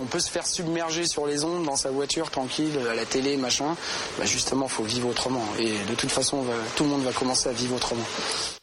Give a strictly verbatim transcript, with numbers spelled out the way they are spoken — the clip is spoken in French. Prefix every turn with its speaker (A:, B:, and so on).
A: peut se faire submerger sur les ondes dans sa voiture, tranquille, à la télé, machin. Bah justement, il faut vivre autrement. Et de toute façon, va, tout le monde va commencer à vivre autrement.